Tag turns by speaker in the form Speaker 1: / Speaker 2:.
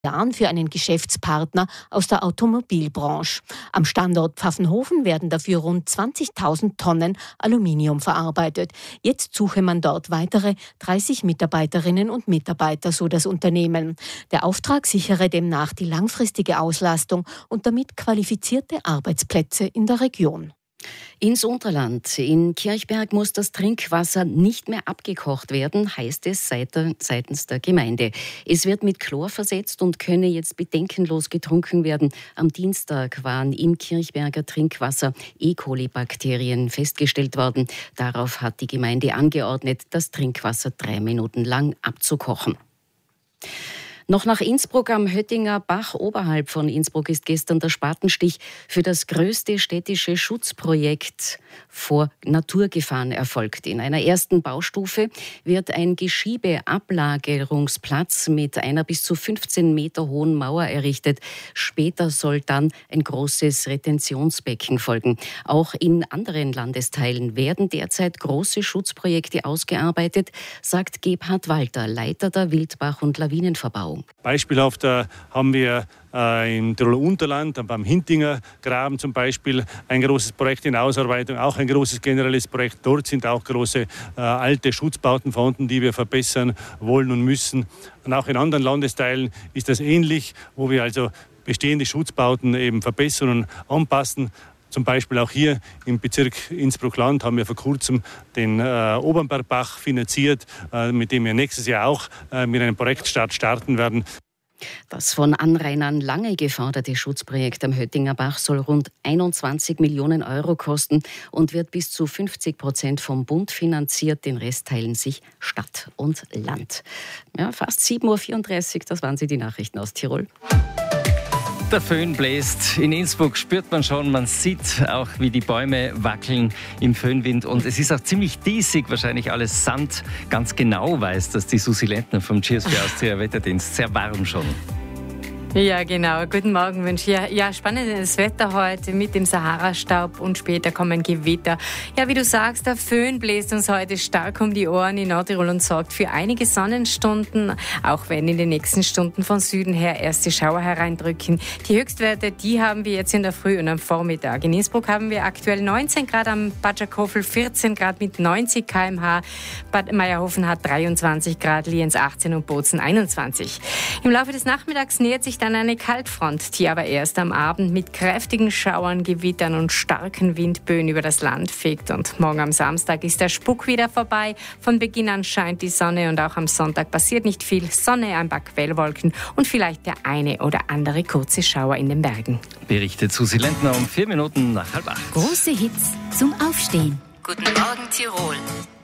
Speaker 1: Jahren für einen Geschäftspartner aus der Automobilbranche. Am Standort Pfaffenhofen werden dafür rund 20.000 Tonnen Aluminium verarbeitet. Jetzt suche man dort weitere 30 Mitarbeiterinnen und Mitarbeiter, so das Unternehmen. Der Auftrag sichere demnach die langfristige Auslastung und damit qualifizierte Arbeitsplätze in der Region.
Speaker 2: Ins Unterland. In Kirchberg muss das Trinkwasser nicht mehr abgekocht werden, heißt es seitens der Gemeinde. Es wird mit Chlor versetzt und könne jetzt bedenkenlos getrunken werden. Am Dienstag waren im Kirchberger Trinkwasser E. coli-Bakterien festgestellt worden. Darauf hat die Gemeinde angeordnet, das Trinkwasser 3 Minuten lang abzukochen. Noch nach Innsbruck am Höttinger Bach oberhalb von Innsbruck ist gestern der Spatenstich für das größte städtische Schutzprojekt vor Naturgefahren erfolgt. In einer ersten Baustufe wird ein Geschiebeablagerungsplatz mit einer bis zu 15 Meter hohen Mauer errichtet. Später soll dann ein großes Retentionsbecken folgen. Auch in anderen Landesteilen werden derzeit große Schutzprojekte ausgearbeitet, sagt Gebhard Walter, Leiter der Wildbach- und Lawinenverbauung.
Speaker 3: Beispielhaft haben wir im Tiroler Unterland, beim Hintinger Graben zum Beispiel, ein großes Projekt in Ausarbeitung, auch ein großes generelles Projekt. Dort sind auch große alte Schutzbauten vorhanden, die wir verbessern wollen und müssen. Und auch in anderen Landesteilen ist das ähnlich, wo wir also bestehende Schutzbauten eben verbessern und anpassen. Zum Beispiel auch hier im Bezirk Innsbruck-Land haben wir vor kurzem den Obernbergbach finanziert, mit dem wir nächstes Jahr auch mit einem Projektstart starten werden.
Speaker 2: Das von Anrainern lange geforderte Schutzprojekt am Höttinger Bach soll rund 21 Millionen Euro kosten und wird bis zu 50% vom Bund finanziert. Den Rest teilen sich Stadt und Land. Ja, fast 7.34 Uhr, das waren die Nachrichten aus Tirol.
Speaker 4: Der Föhn bläst. In Innsbruck spürt man schon, man sieht auch, wie die Bäume wackeln im Föhnwind. Und es ist auch ziemlich diesig, wahrscheinlich alles Sand. Ganz genau weiß das die Susi Lentner vom Cheers für Austria Wetterdienst. Sehr warm schon.
Speaker 5: Ja, genau. Guten Morgen wünsche ich. Ja, spannendes Wetter heute mit dem Sahara-Staub und später kommen Gewitter. Ja, wie du sagst, der Föhn bläst uns heute stark um die Ohren in Nordtirol und sorgt für einige Sonnenstunden, auch wenn in den nächsten Stunden von Süden her erste Schauer hereindrücken. Die Höchstwerte, die haben wir jetzt in der Früh und am Vormittag. In Innsbruck haben wir aktuell 19 Grad, am Badgerkofel 14 Grad mit 90 km/h. Bad Meierhofen hat 23 Grad, Lienz 18 und Bozen 21. Im Laufe des Nachmittags nähert sich dann eine Kaltfront, die aber erst am Abend mit kräftigen Schauern, Gewittern und starken Windböen über das Land fegt. Und morgen am Samstag ist der Spuk wieder vorbei. Von Beginn an scheint die Sonne und auch am Sonntag passiert nicht viel. Sonne, ein paar Quellwolken und vielleicht der eine oder andere kurze Schauer in den Bergen.
Speaker 4: Berichtet Susi Lentner um 4 Minuten nach 7:30.
Speaker 6: Große Hits zum Aufstehen.
Speaker 7: Guten Morgen Tirol.